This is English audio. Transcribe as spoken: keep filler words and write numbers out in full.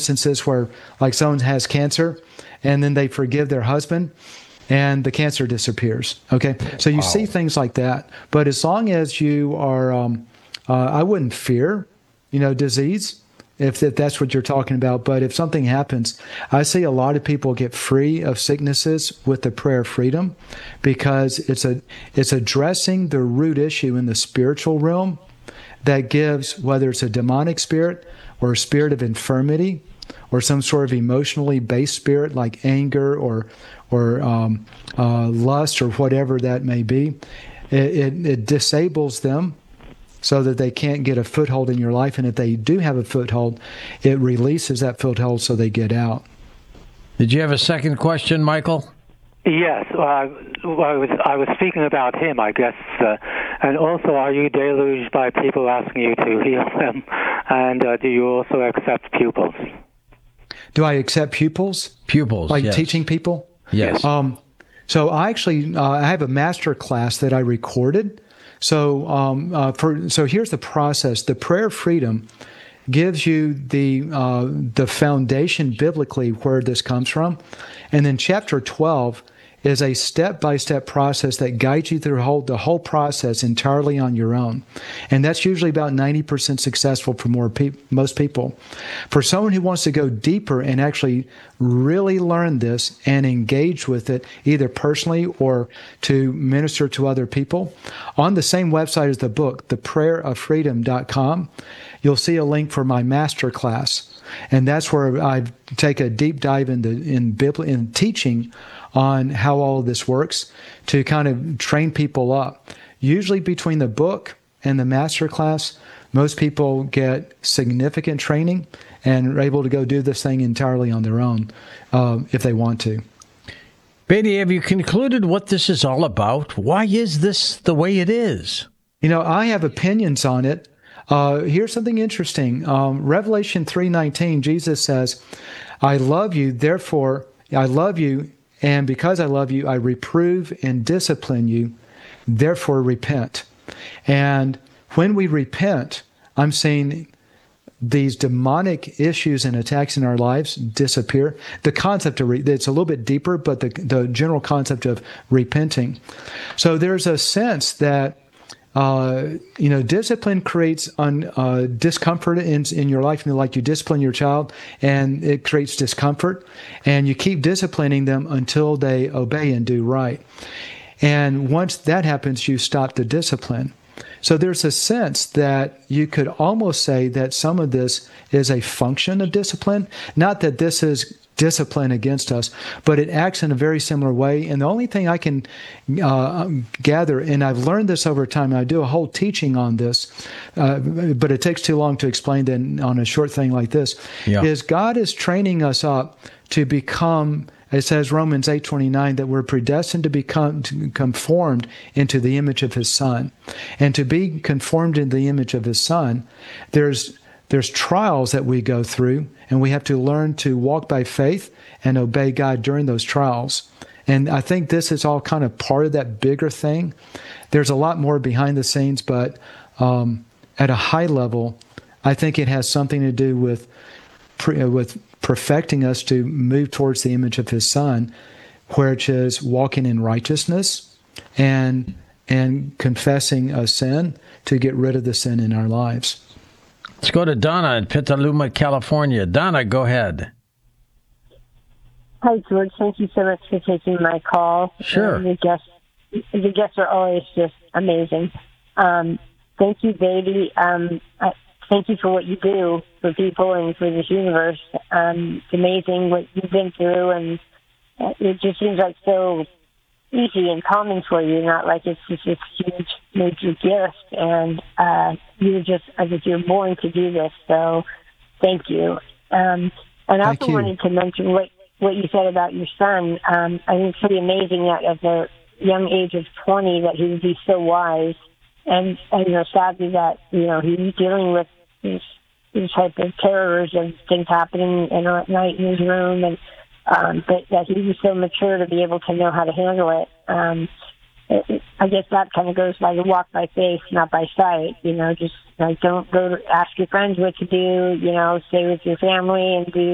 instances where, like, someone has cancer, and then they forgive their husband, and the cancer disappears. Okay, so you wow. see things like that. But as long as you are, um, uh, I wouldn't fear, you know, disease, if, if that's what you're talking about. But if something happens, I see a lot of people get free of sicknesses with the prayer of freedom, because it's a it's addressing the root issue in the spiritual realm that gives, whether it's a demonic spirit or a spirit of infirmity or some sort of emotionally based spirit like anger or or um, uh, lust or whatever that may be, it, it, it disables them so that they can't get a foothold in your life. And if they do have a foothold, it releases that foothold so they get out. Did you have a second question, Michael? Yes, uh, I was I was speaking about him, I guess, uh, and also, are you deluged by people asking you to heal them, and uh, do you also accept pupils? Do I accept pupils? Pupils, like yes. teaching people? Yes. Um, so I actually uh, I have a master class that I recorded. So um, uh, for so here's the process. The prayer of freedom gives you the uh, the foundation biblically where this comes from, and then chapter twelve is a step-by-step process that guides you through the whole, the whole process entirely on your own. And that's usually about ninety percent successful for more pe- most people. For someone who wants to go deeper and actually really learn this and engage with it, either personally or to minister to other people, on the same website as the book, the prayer of freedom dot com, you'll see a link for my master class. And that's where I take a deep dive into in, Bibli- in teaching on how all of this works to kind of train people up. Usually between the book and the master class, most people get significant training and are able to go do this thing entirely on their own uh, if they want to. Beatty, have you concluded what this is all about? Why is this the way it is? You know, I have opinions on it. Uh, here's something interesting. Um, Revelation three nineteen, Jesus says, I love you, therefore, I love you, and because I love you, I reprove and discipline you, therefore repent. And when we repent, I'm saying these demonic issues and attacks in our lives disappear. The concept of, re- it's a little bit deeper, but the, the general concept of repenting. So there's a sense that Uh, you know, discipline creates un, uh, discomfort in, in your life. You know, like you discipline your child, and it creates discomfort, and you keep disciplining them until they obey and do right. And once that happens, you stop the discipline. So there's a sense that you could almost say that some of this is a function of discipline. Not that this is discipline against us, but it acts in a very similar way. And the only thing I can uh, gather, and I've learned this over time, and I do a whole teaching on this, uh, but it takes too long to explain then on a short thing like this, yeah. is God is training us up to become, it says Romans eight twenty-nine, that we're predestined to become to conformed into the image of His Son. And to be conformed into the image of His Son, there's There's trials that we go through, and we have to learn to walk by faith and obey God during those trials. And I think this is all kind of part of that bigger thing. There's a lot more behind the scenes, but um, at a high level, I think it has something to do with with perfecting us to move towards the image of His Son, which is walking in righteousness and and confessing a sin to get rid of the sin in our lives. Let's go to Donna in Petaluma, California. Donna, go ahead. Hi, George. Thank you so much for taking my call. Sure. Uh, the guests, the guests are always just amazing. Um, thank you, baby. Um, I, thank you for what you do for people and for this universe. Um, it's amazing what you've been through, and it just seems like so easy and common for you, not like it's just this huge major gift, and uh, you're just, I think you're born to do this, so thank you. Um, and I also wanted to mention what, what you said about your son. Um, I think it's pretty amazing that at the young age of twenty that he would be so wise, and, and you know, sadly that, you know, he's dealing with this, this type of terrors of things happening you know, at night in his room, and Um, but that he was so mature to be able to know how to handle it. Um, it, it I guess that kind of goes by the walk by faith, not by sight. You know, just like don't go to ask your friends what to do. You know, stay with your family and do